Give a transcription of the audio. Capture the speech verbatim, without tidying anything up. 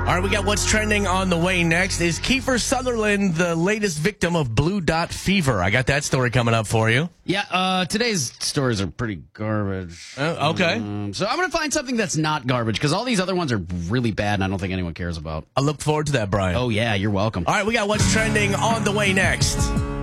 All right, we got what's trending on the way next. Is Kiefer Sutherland the latest victim of blue dot fever? I got that story coming up for you. Yeah, uh, today's stories are pretty garbage. Uh, okay. Um, so I'm going to find something that's not garbage, because all these other ones are really bad and I don't think anyone cares about. I look forward to that, Brian. Oh, yeah, you're welcome. All right, we got what's trending on the way next.